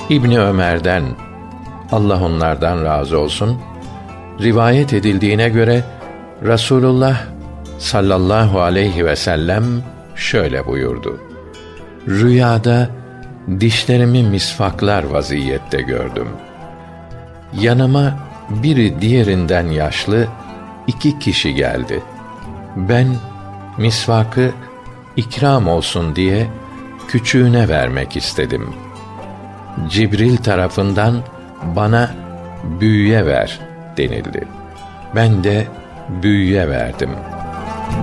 İbni Ömer'den, Allah onlardan razı olsun, rivayet edildiğine göre Rasulullah sallallahu aleyhi ve sellem şöyle buyurdu: Rüyada dişlerimi misvaklar vaziyette gördüm. Yanıma biri diğerinden yaşlı 2 kişi geldi. Ben misvakı ikram olsun diye küçüğüne vermek istedim. Cibril tarafından bana büyüğe ver denildi. Ben de büyüğe verdim.